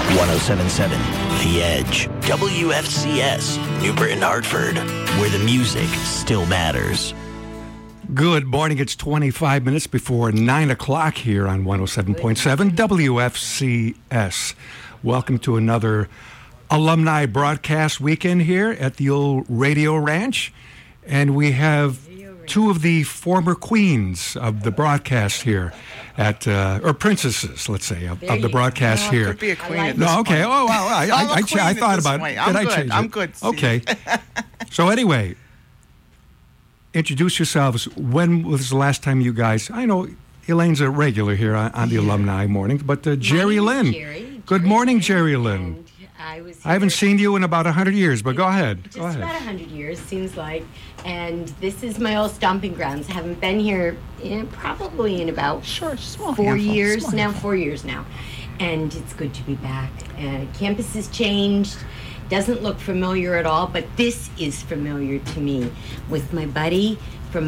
107.7 The Edge. WFCS, New Britain, Hartford, where the music still matters. Good morning. It's 25 minutes before 9 o'clock here on 107.7 WFCS. Welcome to another alumni broadcast weekend here at the old Radio Ranch. And we have two of the former queens of the broadcast here at, or princesses, let's say, of the broadcast here. Could be a queen. No, okay. Oh, wow. I thought about it. I'm Did good. I change it? I'm good. Steve. Okay. So anyway, introduce yourselves. When was the last time you guys, I know Elaine's a regular here on the alumni mornings, but Jerry Lynn. Good morning, Jerry Lynn. I haven't seen you in about 100 years, but go ahead. Just about 100 years, seems like. And this is my old stomping grounds. I haven't been here probably in about 4 years now. 4 years now. And it's good to be back. Campus has changed. Doesn't look familiar at all, but this is familiar to me with my buddy